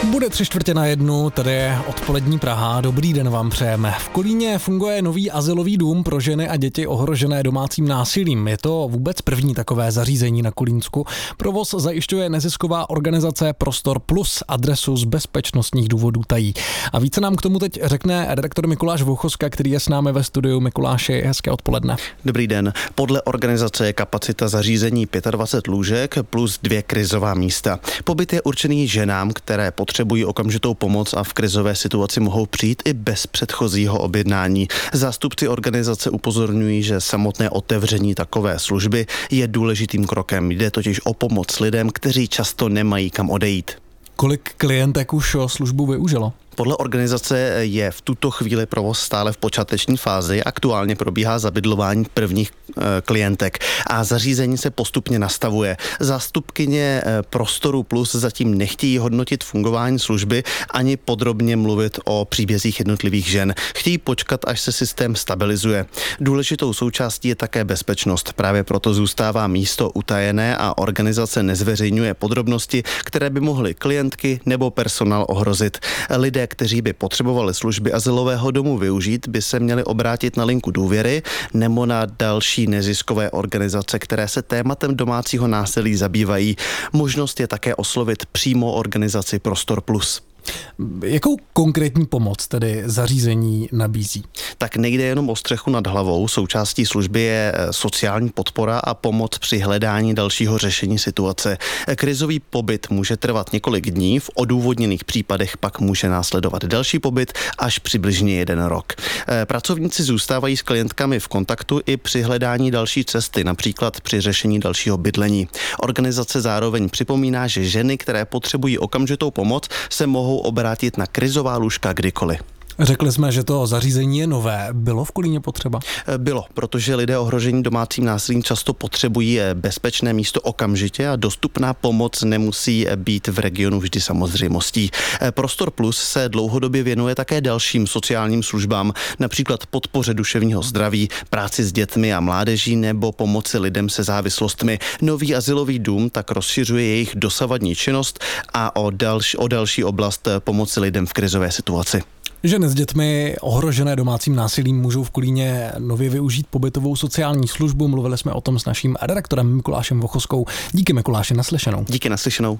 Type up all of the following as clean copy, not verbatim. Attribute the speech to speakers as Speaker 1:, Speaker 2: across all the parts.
Speaker 1: Bude 3:45, tady je odpolední Praha. Dobrý den vám přejeme. V Kolíně funguje nový azylový dům pro ženy a děti ohrožené domácím násilím. Je to vůbec první takové zařízení na Kolínsku. Provoz zajišťuje nezisková organizace Prostor Plus, adresu z bezpečnostních důvodů tají. A více nám k tomu teď řekne redaktor Mikuláš Vochoska, který je s námi ve studiu. Mikuláši, hezké odpoledne.
Speaker 2: Dobrý den. Podle organizace je kapacita zařízení 25 lůžek plus 2 krizová místa. Pobyt je určený ženám, které potřebují okamžitou pomoc a v krizové situaci mohou přijít i bez předchozího objednání. Zástupci organizace upozorňují, že samotné otevření takové služby je důležitým krokem. Jde totiž o pomoc lidem, kteří často nemají kam odejít.
Speaker 1: Kolik klientek už službu využilo?
Speaker 2: Podle organizace je v tuto chvíli provoz stále v počáteční fázi. Aktuálně probíhá zabydlování prvních klientek a zařízení se postupně nastavuje. Zástupkyně Prostoru Plus zatím nechtějí hodnotit fungování služby ani podrobně mluvit o příbězích jednotlivých žen. Chtějí počkat, až se systém stabilizuje. Důležitou součástí je také bezpečnost. Právě proto zůstává místo utajené a organizace nezveřejňuje podrobnosti, které by mohly klientky nebo personál ohrozit. Lidé, kteří by potřebovali služby azylového domu využít, by se měli obrátit na linku důvěry nebo na další neziskové organizace, které se tématem domácího násilí zabývají. Možnost je také oslovit přímo organizaci Prostor Plus.
Speaker 1: Jakou konkrétní pomoc tedy zařízení nabízí?
Speaker 2: Tak nejde jenom o střechu nad hlavou. Součástí služby je sociální podpora a pomoc při hledání dalšího řešení situace. Krizový pobyt může trvat několik dní, v odůvodněných případech pak může následovat další pobyt až přibližně 1 rok. Pracovníci zůstávají s klientkami v kontaktu i při hledání další cesty, například při řešení dalšího bydlení. Organizace zároveň připomíná, že ženy, které potřebují okamžitou pomoc, se mohou obrátit na krizová lůžka kdykoliv.
Speaker 1: Řekli jsme, že to zařízení je nové. Bylo v Kolíně potřeba?
Speaker 2: Bylo, protože lidé ohrožení domácím násilím často potřebují bezpečné místo okamžitě a dostupná pomoc nemusí být v regionu vždy samozřejmostí. Prostor Plus se dlouhodobě věnuje také dalším sociálním službám, například podpoře duševního zdraví, práci s dětmi a mládeží nebo pomoci lidem se závislostmi. Nový azylový dům tak rozšiřuje jejich dosavadní činnost a o další oblast pomoci lidem v krizové situaci.
Speaker 1: Ženy s dětmi ohrožené domácím násilím můžou v Kolíně nově využít pobytovou sociální službu. Mluvili jsme o tom s naším redaktorem Mikulášem Vochoskou. Díky, Mikuláši, naslyšenou.
Speaker 2: Díky, naslyšenou.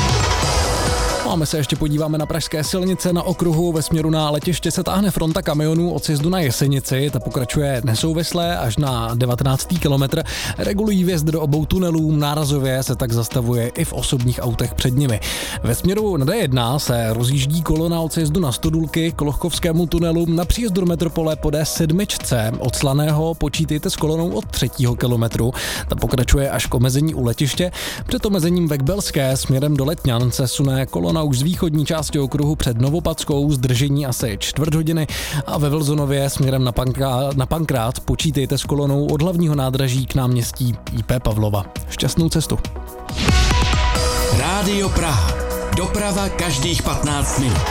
Speaker 1: A my se ještě podíváme na pražské silnice. Na okruhu ve směru na letiště se táhne fronta kamionů od sjezdu na Jesenici. Ta pokračuje nesouvisle až na 19. kilometr. Regulují vjezd do obou tunelů. Nárazově se tak zastavuje i v osobních autech před nimi. Ve směru na D1 se rozjíždí kolona od sjezdu na Stodulky k Lochkovskému tunelu. Na příjezdu do metropole po D7 od Slaného počítejte s kolonou od 3. kilometru. Ta pokračuje až k omezení u letiště. Před omezením ve Kbelské směrem do Letňan se sune kolona už z východní části okruhu před Novopadskou, zdržení asi 4 hodiny a ve Vlzonově směrem na Pankrát počítejte s kolonou od hlavního nádraží k náměstí IP Pavlova. Šťastnou cestu.
Speaker 3: Rádio Praha. Doprava každých 15 minut.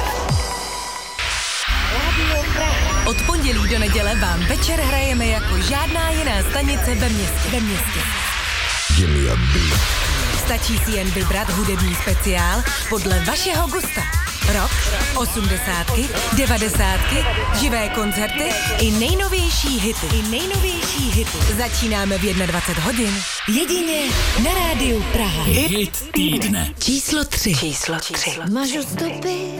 Speaker 4: Od pondělí do neděle vám večer hrajeme jako žádná jiná stanice ve městě.
Speaker 3: Give me a beat.
Speaker 4: Stačí si jen vybrat hudební speciál podle vašeho gusta. Rock, 80, 90, živé koncerty i nejnovější hity. Začínáme v 21 hodin. Jedině na Rádiu Praha.
Speaker 3: Hit týdne.
Speaker 4: Číslo 3.
Speaker 5: Máš stopy